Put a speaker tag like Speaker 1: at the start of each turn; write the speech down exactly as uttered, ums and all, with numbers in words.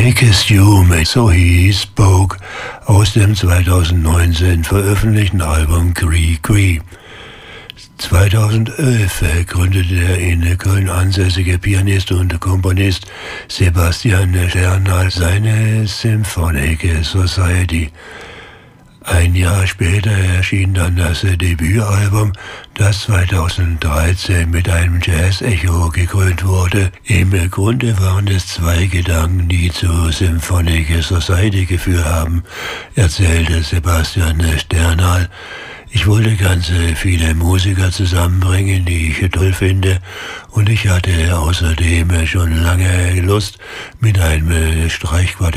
Speaker 1: Biggest You mit So He Spoke aus dem zweitausendneunzehn veröffentlichten Album Cree Cree. zweitausendelf gründete der in Köln ansässige Pianist und Komponist Sebastian Sternal seine Symphonic Society. Ein Jahr später erschien dann das Debütalbum, das zweitausenddreizehn mit einem Jazz-Echo gekrönt wurde. Im Grunde waren es zwei Gedanken, die zu Symphonic Society geführt haben, erzählte Sebastian Sternal. Ich wollte ganz viele Musiker zusammenbringen, die ich toll finde, und ich hatte außerdem schon lange Lust, mit einem Streichquartett